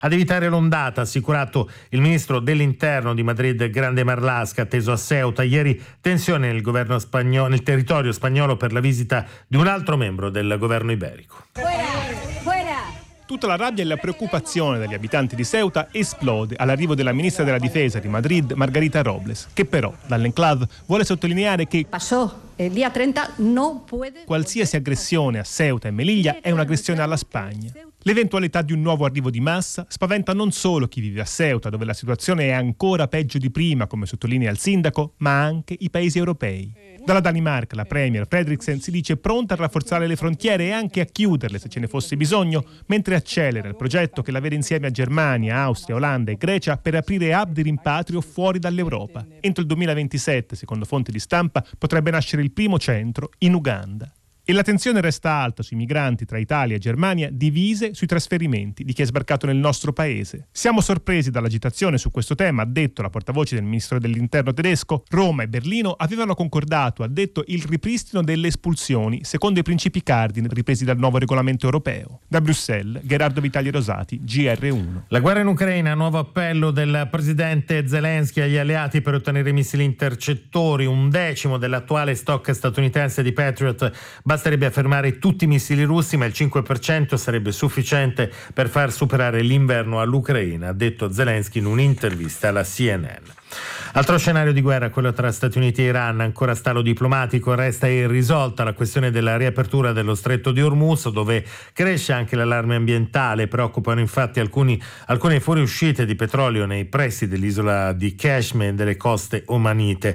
Ad evitare l'ondata, ha assicurato il ministro dell'Interno di Madrid, Grande Marlaska, atteso a Ceuta. Ieri tensione nel territorio spagnolo per la visita di un altro membro del governo iberico. Tutta la rabbia e la preoccupazione degli abitanti di Ceuta esplode all'arrivo della ministra della difesa di Madrid, Margarita Robles, che però dall'enclave vuole sottolineare che qualsiasi aggressione a Ceuta e Melilla è un'aggressione alla Spagna. L'eventualità di un nuovo arrivo di massa spaventa non solo chi vive a Ceuta, dove la situazione è ancora peggio di prima, come sottolinea il sindaco, ma anche i paesi europei. Dalla Danimarca la premier Frederiksen si dice pronta a rafforzare le frontiere e anche a chiuderle se ce ne fosse bisogno, mentre accelera il progetto che la vede insieme a Germania, Austria, Olanda e Grecia per aprire hub di rimpatrio fuori dall'Europa. Entro il 2027, secondo fonti di stampa, potrebbe nascere il primo centro in Uganda. E la tensione resta alta sui migranti tra Italia e Germania, divise sui trasferimenti di chi è sbarcato nel nostro paese. Siamo sorpresi dall'agitazione su questo tema, ha detto la portavoce del ministro dell'Interno tedesco. Roma e Berlino avevano concordato, ha detto, il ripristino delle espulsioni secondo i principi cardine ripresi dal nuovo regolamento europeo. Da Bruxelles, Gerardo Vitali Rosati, GR1. La guerra in Ucraina, nuovo appello del presidente Zelensky agli alleati per ottenere missili intercettori, 1/10 dell'attuale stock statunitense di Patriot. Basterebbe fermare tutti i missili russi, ma il 5% sarebbe sufficiente per far superare l'inverno all'Ucraina, ha detto Zelensky in un'intervista alla CNN. Altro scenario di guerra, quello tra Stati Uniti e Iran, ancora stallo diplomatico, resta irrisolta la questione della riapertura dello stretto di Hormuz, dove cresce anche l'allarme ambientale. Preoccupano infatti alcune fuoriuscite di petrolio nei pressi dell'isola di Kashmir e delle coste omanite.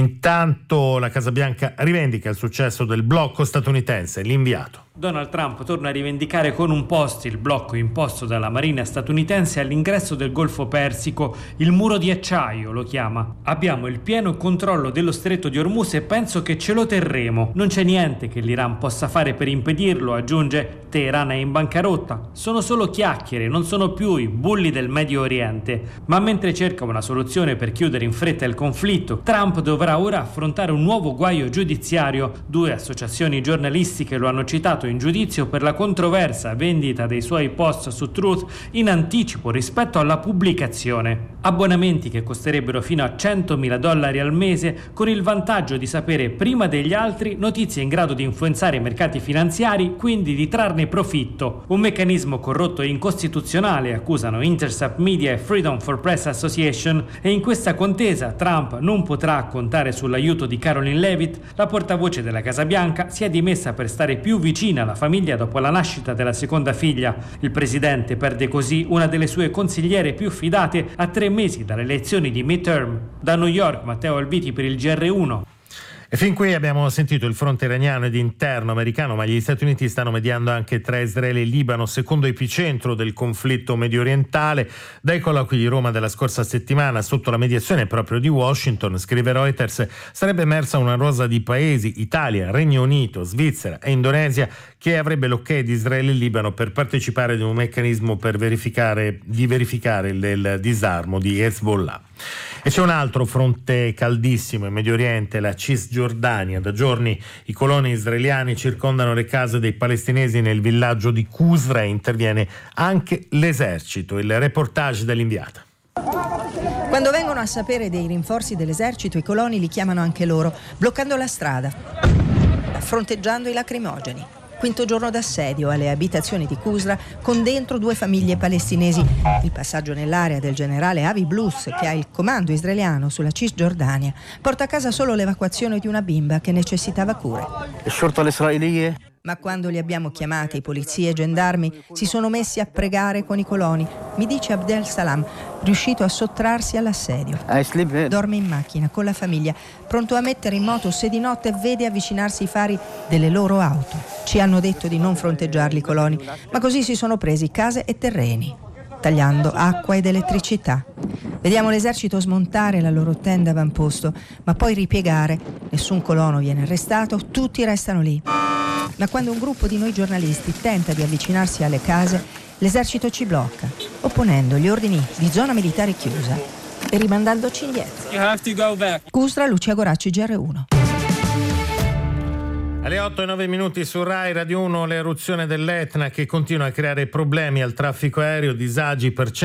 Intanto la Casa Bianca rivendica il successo del blocco statunitense. L'inviato. Donald Trump torna a rivendicare con un post il blocco imposto dalla Marina statunitense all'ingresso del Golfo Persico, il muro di acciaio lo chiama. Abbiamo il pieno controllo dello stretto di Hormuz e penso che ce lo terremo. Non c'è niente che l'Iran possa fare per impedirlo, aggiunge. Teheran è in bancarotta. Sono solo chiacchiere, non sono più i bulli del Medio Oriente. Ma mentre cerca una soluzione per chiudere in fretta il conflitto, Trump dovrà ora affrontare un nuovo guaio giudiziario. 2 associazioni giornalistiche lo hanno citato in giudizio per la controversa vendita dei suoi post su Truth in anticipo rispetto alla pubblicazione. Abbonamenti che costerebbero fino a $100.000 al mese, con il vantaggio di sapere prima degli altri notizie in grado di influenzare i mercati finanziari, quindi di trarne profitto. Un meccanismo corrotto e incostituzionale, accusano Intercept Media e Freedom for Press Association, e in questa contesa Trump non potrà contare sull'aiuto di Caroline Leavitt. La portavoce della Casa Bianca si è dimessa per stare più vicina alla famiglia dopo la nascita della seconda figlia. Il presidente perde così una delle sue consigliere più fidate a 3 mesi dalle elezioni di midterm. Da New York, Matteo Albiti per il GR1. E fin qui abbiamo sentito il fronte iraniano ed interno americano, ma gli Stati Uniti stanno mediando anche tra Israele e Libano, secondo epicentro del conflitto mediorientale. Dai colloqui di Roma della scorsa settimana, sotto la mediazione proprio di Washington, scrive Reuters, sarebbe emersa una rosa di paesi, Italia, Regno Unito, Svizzera e Indonesia, che avrebbe l'ok di Israele e Libano per partecipare ad un meccanismo per verificare il disarmo di Hezbollah. E c'è un altro fronte caldissimo in Medio Oriente, la Cisgiordania. Da giorni i coloni israeliani circondano le case dei palestinesi nel villaggio di Qusra e interviene anche l'esercito. Il reportage dell'inviata. Quando vengono a sapere dei rinforzi dell'esercito, i coloni li chiamano anche loro, bloccando la strada, fronteggiando i lacrimogeni. Quinto giorno d'assedio alle abitazioni di Qusra, con dentro 2 famiglie palestinesi. Il passaggio nell'area del generale Avi Blus, che ha il comando israeliano sulla Cisgiordania, porta a casa solo l'evacuazione di una bimba che necessitava cure. Ma quando li abbiamo chiamati, polizie e gendarmi si sono messi a pregare con i coloni, mi dice Abdel Salam, riuscito a sottrarsi all'assedio. Dorme in macchina con la famiglia, pronto a mettere in moto se di notte vede avvicinarsi i fari delle loro auto. Ci hanno detto di non fronteggiarli i coloni, ma così si sono presi case e terreni, tagliando acqua ed elettricità. Vediamo l'esercito smontare la loro tenda avamposto, ma poi ripiegare. Nessun colono viene arrestato, tutti restano lì. Ma quando un gruppo di noi giornalisti tenta di avvicinarsi alle case, l'esercito ci blocca, opponendo gli ordini di zona militare chiusa e rimandandoci indietro. Qusra, Lucia Goracci, GR1. Alle 8:09 su Rai Radio 1, l'eruzione dell'Etna che continua a creare problemi al traffico aereo, disagi per